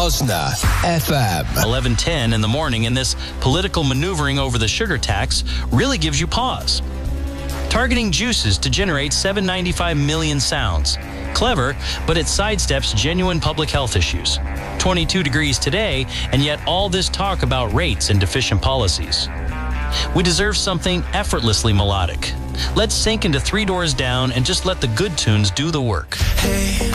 Osna FM. 11:10 in the morning, and this political maneuvering over the sugar tax really gives you pause. Targeting juices to generate 795 million sounds. Clever, but it sidesteps genuine public health issues. 22 degrees today, and yet all this talk about rates and deficient policies. We deserve something effortlessly melodic. Let's sink into Three Doors Down and just let the good tunes do the work. Hey.